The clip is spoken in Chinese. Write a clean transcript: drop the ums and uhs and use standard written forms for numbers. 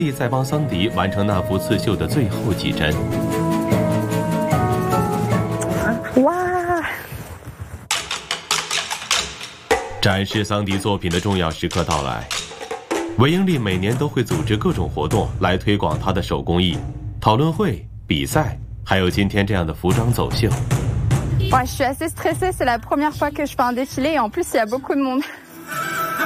丽在帮桑迪完成那幅刺绣的最后几针。 哇！ 展示桑迪作品的重要时刻到来。韦英丽每年都会组织各种活动来推广她的手工艺，讨论会、比赛，还有今天这样的服装走秀。 Ouais, je suis assez stressée, c'est la première fois que je fais un défilé et en plus il y a beaucoup de monde.